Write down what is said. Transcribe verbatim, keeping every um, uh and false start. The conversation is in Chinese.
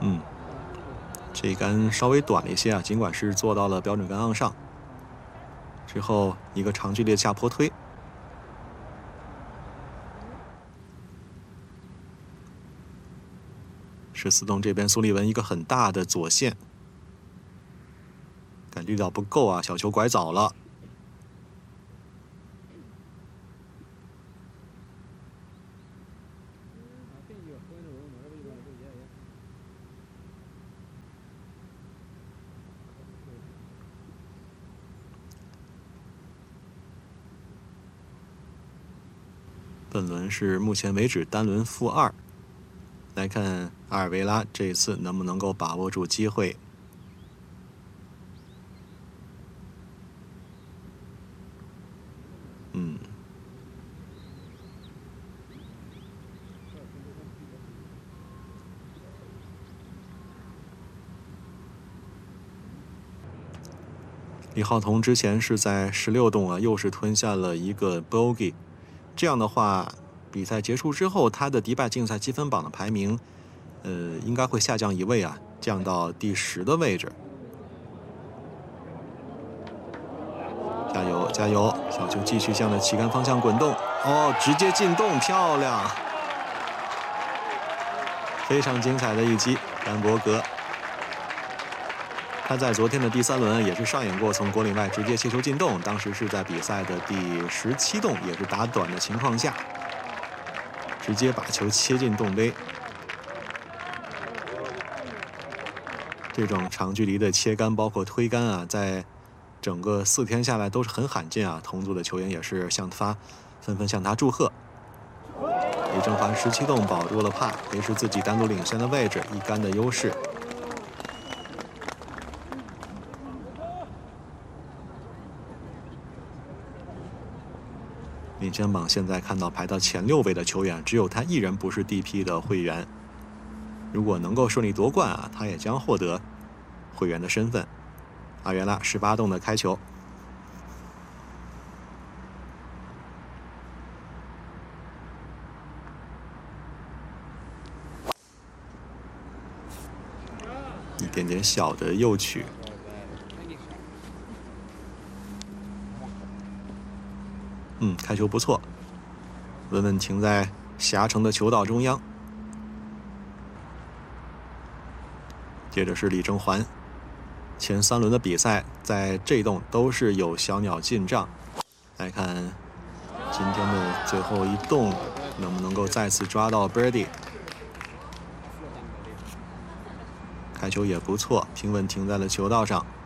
嗯，这一杆稍微短了一些啊，尽管是做到了标准杆岸上。之后一个长距离的下坡推。十四洞这边苏利文一个很大的左线，但力道不够啊，小球拐早了。本轮是目前为止单轮负二，来看阿尔维拉这一次能不能够把握住机会。嗯，李浩彤之前是在十六洞啊，又是吞下了一个 bogey。这样的话，比赛结束之后，他的迪拜竞赛积分榜的排名，呃，应该会下降一位啊，降到第十的位置。加油，加油！小球继续向着旗杆方向滚动，哦，直接进洞，漂亮！非常精彩的一击，丹伯格。他在昨天的第三轮也是上演过从果岭外直接切球进洞，当时是在比赛的第十七洞，也是打短的情况下，直接把球切进洞杯。这种长距离的切杆包括推杆啊，在整个四天下来都是很罕见啊。同组的球员也是向他纷纷向他祝贺。李正凡十七洞保住了帕，维持自己单独领先的位置，一杆的优势。领先榜现在看到排到前六位的球员，只有他一人不是 D P 的会员。如果能够顺利夺冠啊，他也将获得会员的身份。阿元拉十八洞的开球，一点点小的右曲。嗯，开球不错，稳稳停在狭长的球道中央。接着是李正环，前三轮的比赛在这洞都是有小鸟进账。来看今天的最后一洞能不能够再次抓到 birdie。开球也不错，平稳停在了球道上。